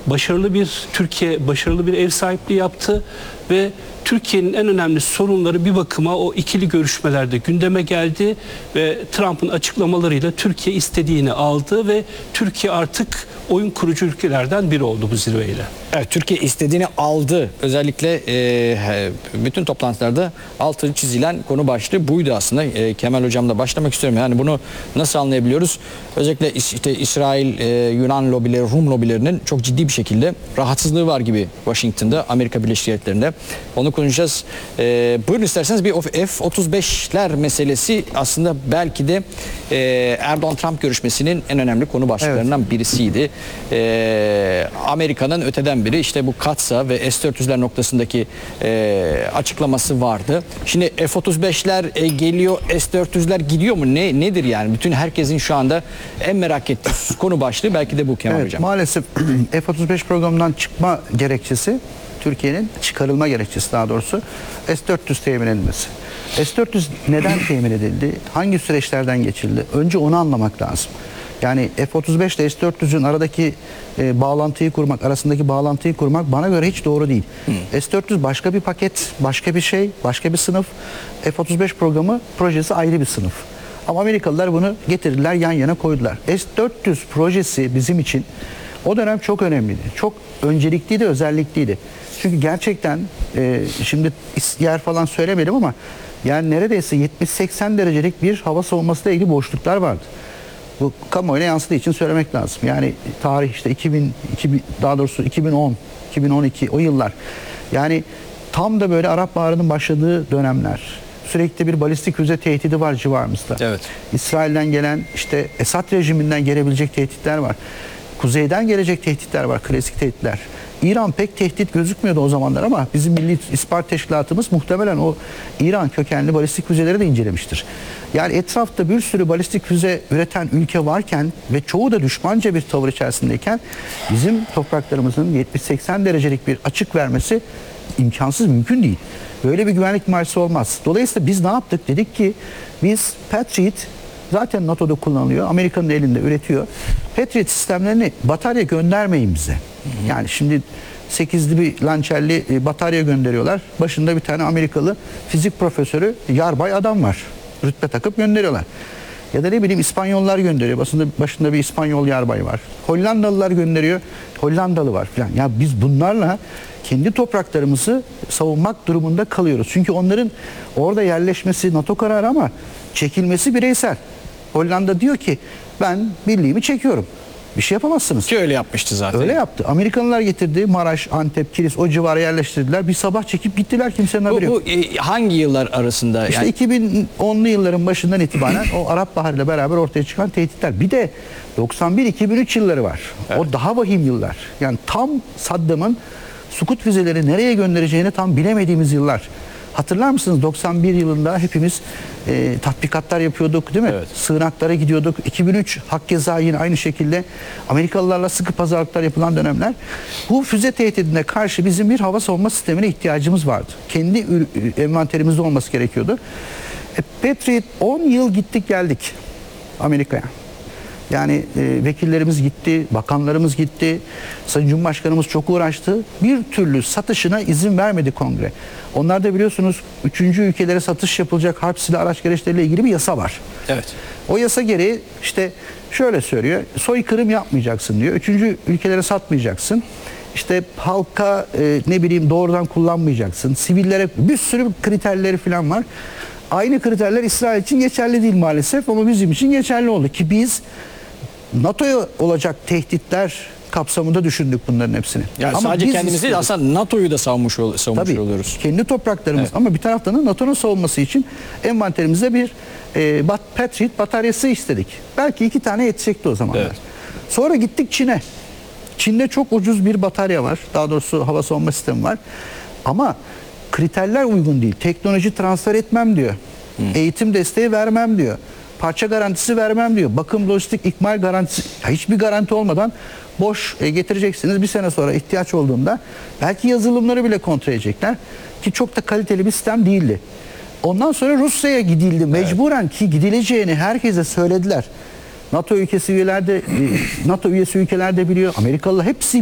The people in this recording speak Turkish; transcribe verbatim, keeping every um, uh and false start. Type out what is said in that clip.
başarılı bir Türkiye başarılı bir ev sahipliği yaptı ve Türkiye'nin en önemli sorunları bir bakıma o ikili görüşmelerde gündeme geldi ve Trump'ın açıklamalarıyla Türkiye istediğini aldı ve Türkiye artık oyun kurucu ülkelerden biri oldu bu zirveyle. Evet, Türkiye istediğini aldı. Özellikle e, bütün toplantılarda altı çizilen konu başlığı buydu aslında. E, Kemal Hocam'la başlamak istiyorum. Yani bunu nasıl anlayabiliyoruz? Özellikle işte İsrail, e, Yunan lobileri, Rum lobilerinin çok ciddi bir şekilde rahatsızlığı var gibi Washington'da, Amerika Birleşik Devletleri'nde. Onu konuşacağız. E, buyurun isterseniz bir F otuz beşler meselesi aslında belki de e, Erdoğan-Trump görüşmesinin en önemli konu başlıklarından evet. birisiydi. E, Amerika'nın öteden biri işte bu Katsa ve S dört yüzler noktasındaki e, açıklaması vardı. Şimdi F otuz beşler e, geliyor, S dört yüzler gidiyor mu? Ne nedir yani? Bütün herkesin şu anda en merak ettiği konu başlığı belki de bu Kemal evet, Hocam. Maalesef F otuz beş programından çıkma gerekçesi, Türkiye'nin çıkarılma gerekçesi daha doğrusu S dört yüz temin edilmesi. S dört yüz neden temin edildi? Hangi süreçlerden geçildi? Önce onu anlamak lazım. Yani F otuz beş ile S dört yüzün aradaki e, bağlantıyı kurmak, arasındaki bağlantıyı kurmak bana göre hiç doğru değil. Hmm. S dört yüz başka bir paket, başka bir şey, başka bir sınıf. F otuz beş programı, projesi ayrı bir sınıf. Ama Amerikalılar bunu getirdiler, yan yana koydular. S dört yüz projesi bizim için o dönem çok önemliydi. Çok öncelikliydi, özellikliydi. Çünkü gerçekten e, şimdi yer falan söylemedim ama yani neredeyse yetmiş seksen derecelik bir hava savunmasıyla ilgili boşluklar vardı. Bu kamuoyuna yansıdığı için söylemek lazım. Yani tarih işte iki bin, iki bin daha doğrusu iki bin on, iki bin on iki o yıllar. Yani tam da böyle Arap Baharı'nın başladığı dönemler. Sürekli bir balistik füze tehdidi var civarımızda. Evet. İsrail'den gelen işte Esad rejiminden gelebilecek tehditler var. Kuzeyden gelecek tehditler var, klasik tehditler. İran pek tehdit gözükmüyordu o zamanlar ama bizim Milli İstihbarat Teşkilatımız muhtemelen o İran kökenli balistik füzeleri de incelemiştir. Yani etrafta bir sürü balistik füze üreten ülke varken ve çoğu da düşmanca bir tavır içerisindeyken bizim topraklarımızın yetmiş seksen derecelik bir açık vermesi imkansız, mümkün değil. Böyle bir güvenlik marjası olmaz. Dolayısıyla biz ne yaptık? Dedik ki biz Patriot zaten NATO'da kullanılıyor. Amerika'nın elinde üretiyor. Patriot sistemlerini batarya göndermeyin bize. Yani şimdi sekizli bir lançerli batarya gönderiyorlar. Başında bir tane Amerikalı fizik profesörü, yarbay adam var. Rütbe takıp gönderiyorlar. Ya da ne bileyim İspanyollar gönderiyor. Başında, başında bir İspanyol yarbay var. Hollandalılar gönderiyor. Hollandalı var falan. Ya biz bunlarla kendi topraklarımızı savunmak durumunda kalıyoruz. Çünkü onların orada yerleşmesi NATO kararı ama çekilmesi bireysel. Hollanda diyor ki ben birliğimi çekiyorum. Bir şey yapamazsınız. Ki öyle yapmıştı zaten. Öyle yaptı. Amerikalılar getirdi. Maraş, Antep, Kilis o civara yerleştirdiler. Bir sabah çekip gittiler, kimsenin haberi yok. Bu, bu e, hangi yıllar arasında? İşte yani... iki bin onlu yılların başından itibaren o Arap Baharı ile beraber ortaya çıkan tehditler. Bir de doksan bir iki bin üç yılları var. Evet. O daha vahim yıllar. Yani tam Saddam'ın Sukut füzeleri nereye göndereceğini tam bilemediğimiz yıllar. Hatırlar mısınız doksan bir yılında hepimiz e, tatbikatlar yapıyorduk değil mi? Evet. Sığınaklara gidiyorduk. iki bin üç hakkeza yine aynı şekilde Amerikalılarla sıkı pazarlıklar yapılan dönemler. Bu füze tehdidine karşı bizim bir hava savunma sistemine ihtiyacımız vardı. Kendi envanterimizde olması gerekiyordu. E, Patriot on yıl gittik geldik Amerika'ya. Yani e, vekillerimiz gitti, bakanlarımız gitti, Sayın Cumhurbaşkanımız çok uğraştı. Bir türlü satışına izin vermedi kongre. Onlar da biliyorsunuz üçüncü ülkelere satış yapılacak harp silah araç gereçleriyle ilgili bir yasa var. Evet. O yasa gereği işte şöyle söylüyor, soykırım yapmayacaksın diyor. Üçüncü ülkelere satmayacaksın. İşte halka e, ne bileyim doğrudan kullanmayacaksın. Sivillere bir sürü kriterleri falan var. Aynı kriterler İsrail için geçerli değil maalesef ama bizim için geçerli oldu ki biz NATO'ya olacak tehditler kapsamında düşündük bunların hepsini. Yani ama sadece kendimizi değil, istiyoruz. aslında NATO'yu da savunmuş, ol, savunmuş Tabii, oluyoruz. kendi topraklarımız evet. Ama bir taraftan da NATO'nun savunması için envanterimizde bir e, Patriot bataryası istedik. Belki iki tane yetecekti o zamanlar. Evet. Sonra gittik Çin'e. Çin'de çok ucuz bir batarya var. Daha doğrusu hava savunma sistemi var. Ama kriterler uygun değil. Teknoloji transfer etmem diyor. Hmm. Eğitim desteği vermem diyor. Parça garantisi vermem diyor. Bakım, lojistik, ikmal garantisi. Hiçbir garanti olmadan boş e, getireceksiniz. Bir sene sonra ihtiyaç olduğunda belki yazılımları bile kontrol edecekler. Ki çok da kaliteli bir sistem değildi. Ondan sonra Rusya'ya gidildi. Mecburen evet. Ki gidileceğini herkese söylediler. NATO ülkesi üyelerde, NATO üyesi ülkelerde biliyor. Amerikalılar hepsi